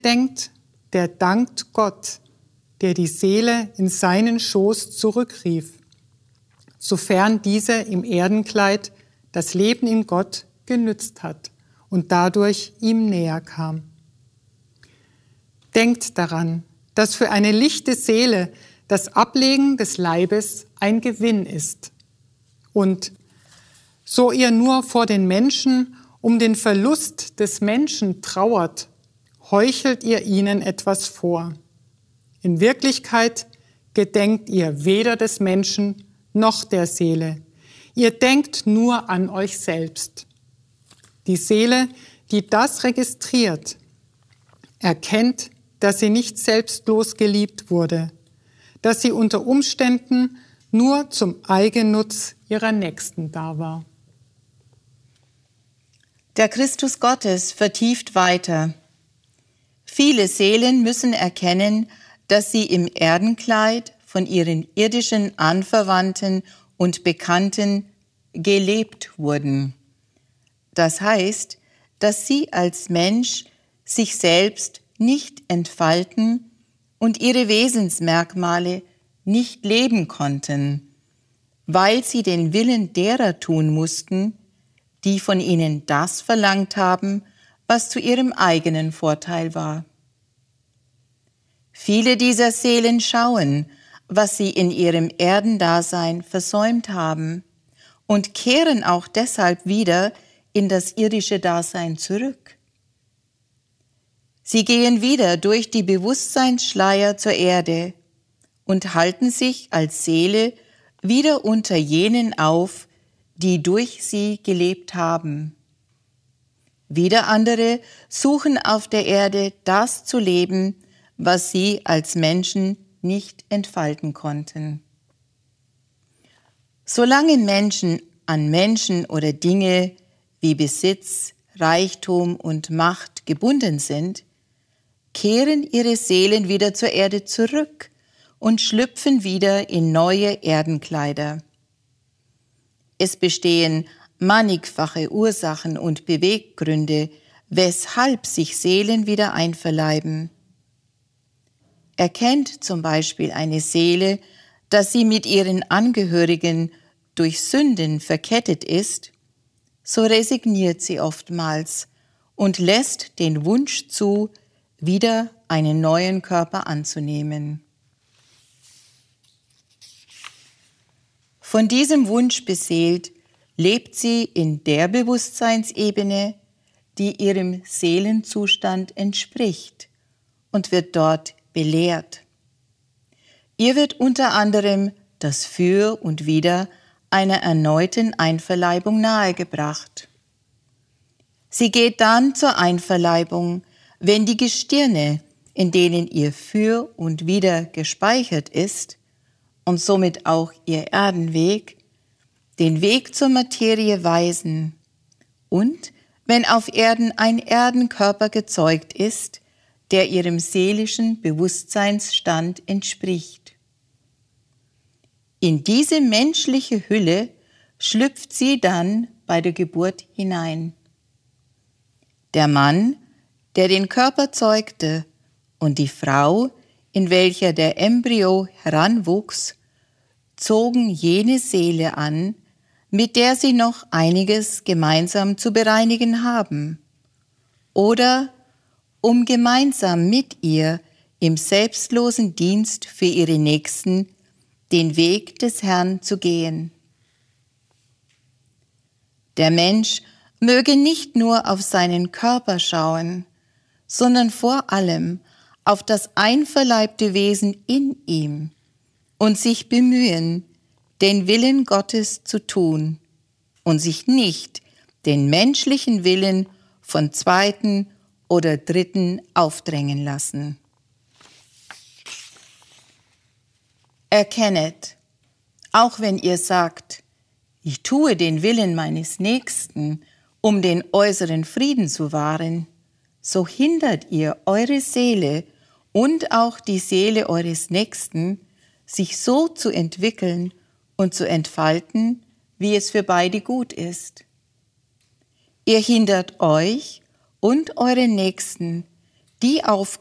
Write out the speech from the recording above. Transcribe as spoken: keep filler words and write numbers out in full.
denkt, der dankt Gott, der die Seele in seinen Schoß zurückrief, sofern diese im Erdenkleid das Leben in Gott genützt hat und dadurch ihm näher kam. Denkt daran, dass für eine lichte Seele das Ablegen des Leibes ein Gewinn ist. Und so ihr nur vor den Menschen um den Verlust des Menschen trauert, heuchelt ihr ihnen etwas vor. In Wirklichkeit gedenkt ihr weder des Menschen noch der Seele. Ihr denkt nur an euch selbst. Die Seele, die das registriert, erkennt, dass sie nicht selbstlos geliebt wurde, dass sie unter Umständen nur zum Eigennutz ihrer Nächsten da war. Der Christus Gottes vertieft weiter. Viele Seelen müssen erkennen, dass sie im Erdenkleid von ihren irdischen Anverwandten und Bekannten gelebt wurden. Das heißt, dass sie als Mensch sich selbst nicht entfalten und ihre Wesensmerkmale nicht leben konnten, weil sie den Willen derer tun mussten, die von ihnen das verlangt haben, was zu ihrem eigenen Vorteil war. Viele dieser Seelen schauen, was sie in ihrem Erdendasein versäumt haben und kehren auch deshalb wieder in das irdische Dasein zurück. Sie gehen wieder durch die Bewusstseinsschleier zur Erde und halten sich als Seele wieder unter jenen auf, die durch sie gelebt haben. Wieder andere suchen auf der Erde das zu leben, was sie als Menschen nicht entfalten konnten. Solange Menschen an Menschen oder Dinge wie Besitz, Reichtum und Macht gebunden sind, kehren ihre Seelen wieder zur Erde zurück und schlüpfen wieder in neue Erdenkleider. Es bestehen mannigfache Ursachen und Beweggründe, weshalb sich Seelen wieder einverleiben. Erkennt zum Beispiel eine Seele, dass sie mit ihren Angehörigen durch Sünden verkettet ist, so resigniert sie oftmals und lässt den Wunsch zu, wieder einen neuen Körper anzunehmen. Von diesem Wunsch beseelt, lebt sie in der Bewusstseinsebene, die ihrem Seelenzustand entspricht und wird dort belehrt. Ihr wird unter anderem das Für und Wider einer erneuten Einverleibung nahegebracht. Sie geht dann zur Einverleibung, wenn die Gestirne, in denen ihr Für und Wider gespeichert ist, und somit auch ihr Erdenweg, den Weg zur Materie weisen und wenn auf Erden ein Erdenkörper gezeugt ist, der ihrem seelischen Bewusstseinsstand entspricht. In diese menschliche Hülle schlüpft sie dann bei der Geburt hinein. Der Mann, der den Körper zeugte, und die Frau, in welcher der Embryo heranwuchs, zogen jene Seele an, mit der sie noch einiges gemeinsam zu bereinigen haben, oder um gemeinsam mit ihr im selbstlosen Dienst für ihre Nächsten den Weg des Herrn zu gehen. Der Mensch möge nicht nur auf seinen Körper schauen, sondern vor allem auf das einverleibte Wesen in ihm und sich bemühen, den Willen Gottes zu tun und sich nicht den menschlichen Willen von Zweiten oder Dritten aufdrängen lassen. Erkennet, auch wenn ihr sagt, ich tue den Willen meines Nächsten, um den äußeren Frieden zu wahren, so hindert ihr eure Seele und auch die Seele eures Nächsten, sich so zu entwickeln und zu entfalten, wie es für beide gut ist. Ihr hindert euch und eure Nächsten, die Aufgabe,